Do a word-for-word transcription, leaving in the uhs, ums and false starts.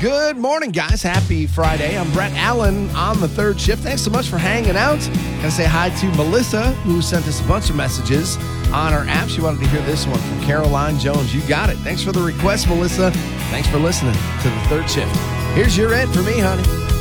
Good morning, guys. Happy Friday. I'm Brett Allen on the third shift. Thanks so much for hanging out. Gotta say hi to Melissa, who sent us a bunch of messages on our app. She wanted to hear this one from Caroline Jones. You got it. Thanks for the request, Melissa. Thanks for listening to the third shift. Here's your ed for me, honey.